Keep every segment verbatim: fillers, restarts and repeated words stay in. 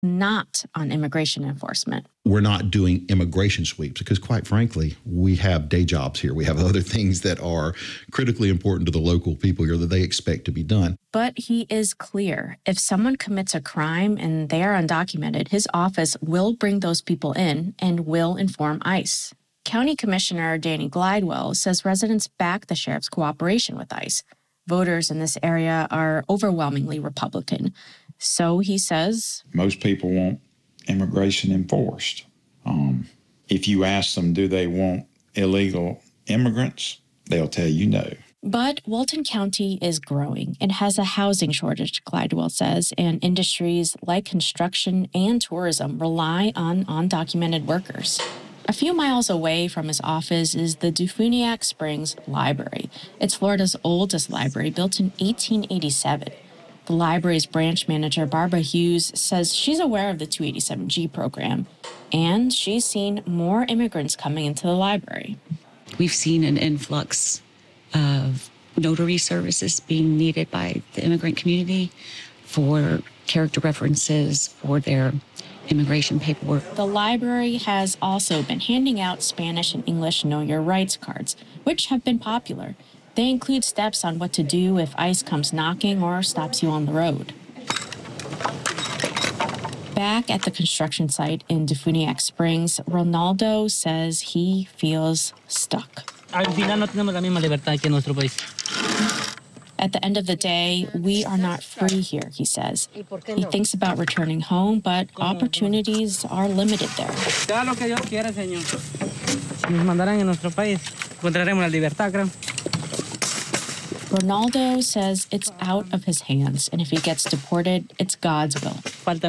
not on immigration enforcement. We're not doing immigration sweeps because, quite frankly, we have day jobs here. We have other things that are critically important to the local people here that they expect to be done. But he is clear. If someone commits a crime and they are undocumented, his office will bring those people in and will inform ICE. County Commissioner Danny Glidewell says residents back the sheriff's cooperation with ICE. Voters in this area are overwhelmingly Republican. So he says, most people want immigration enforced. Um, if you ask them, do they want illegal immigrants? They'll tell you no. But Walton County is growing. It has a housing shortage, Glidewell says, and industries like construction and tourism rely on undocumented workers. A few miles away from his office is the Defuniak Springs Library. It's Florida's oldest library, built in eighteen eighty-seven. The library's branch manager, Barbara Hughes, says she's aware of the two eighty-seven G program, and she's seen more immigrants coming into the library. We've seen an influx of notary services being needed by the immigrant community for character references, for their immigration paperwork. The library has also been handing out Spanish and English Know Your Rights cards, which have been popular. They include steps on what to do if ICE comes knocking or stops you on the road. Back at the construction site in Defuniak Springs, Ronaldo says he feels stuck. At the end of the day, we are not free here, he says. He thinks about returning home, but opportunities are limited there. Ronaldo says it's out of his hands, and if he gets deported, it's God's will.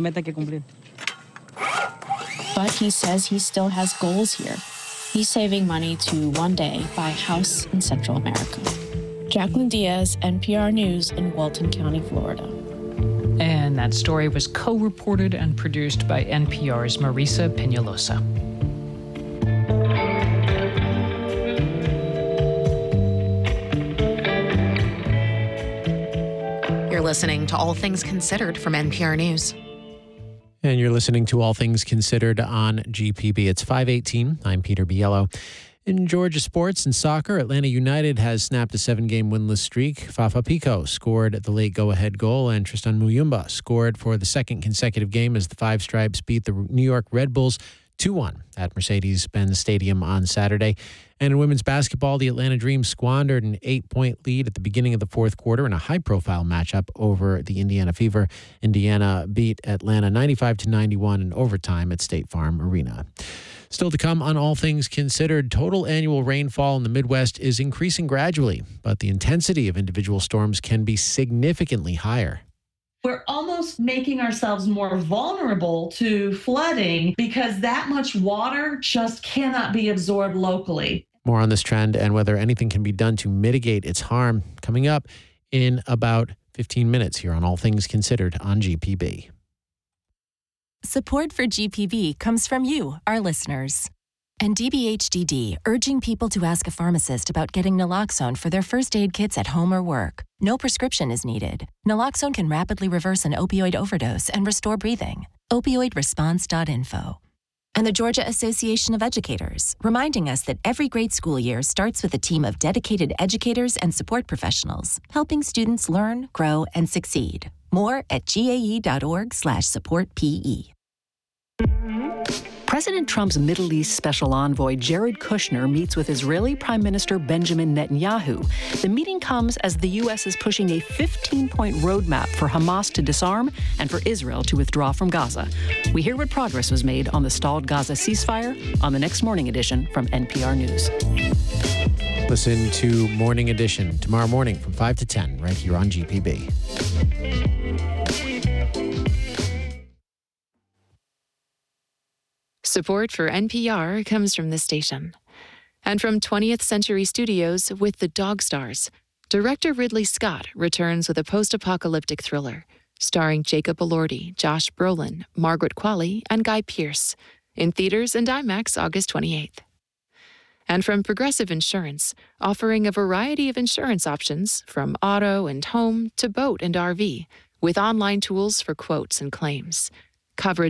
But he says he still has goals here. He's saving money to one day buy a house in Central America. Jacqueline Diaz, N P R News in Walton County, Florida. And that story was co-reported and produced by N P R's Marisa Peñalosa. You're listening to All Things Considered from N P R News. And you're listening to All Things Considered on G P B. It's five eighteen. I'm Peter Biello. In Georgia sports and soccer, Atlanta United has snapped a seven-game winless streak. Fafa Pico scored the late go-ahead goal, and Tristan Muyumba scored for the second consecutive game as the Five Stripes beat the New York Red Bulls two one at Mercedes-Benz Stadium on Saturday. And in women's basketball, the Atlanta Dream squandered an eight-point lead at the beginning of the fourth quarter in a high-profile matchup over the Indiana Fever. Indiana beat Atlanta ninety-five to ninety-one in overtime at State Farm Arena. Still to come on All Things Considered, total annual rainfall in the Midwest is increasing gradually, but the intensity of individual storms can be significantly higher. We're almost making ourselves more vulnerable to flooding because that much water just cannot be absorbed locally. More on this trend and whether anything can be done to mitigate its harm coming up in about fifteen minutes here on All Things Considered on G P B. Support for G P B comes from you, our listeners. And D B H D D, urging people to ask a pharmacist about getting naloxone for their first aid kits at home or work. No prescription is needed. Naloxone can rapidly reverse an opioid overdose and restore breathing. opioid response dot info. And the Georgia Association of Educators, reminding us that every great school year starts with a team of dedicated educators and support professionals, helping students learn, grow, and succeed. More at gae.org slash support PE. President Trump's Middle East special envoy Jared Kushner meets with Israeli Prime Minister Benjamin Netanyahu. The meeting comes as the U S is pushing a fifteen-point roadmap for Hamas to disarm and for Israel to withdraw from Gaza. We hear what progress was made on the stalled Gaza ceasefire on the next Morning Edition from N P R News. Listen to Morning Edition tomorrow morning from five to ten right here on G P B. Support for N P R comes from this station. And from twentieth Century Studios with The Dog Stars, director Ridley Scott returns with a post-apocalyptic thriller starring Jacob Elordi, Josh Brolin, Margaret Qualley, and Guy Pearce, in theaters and IMAX August twenty-eighth. And from Progressive Insurance, offering a variety of insurance options from auto and home to boat and R V, with online tools for quotes and claims. Coverage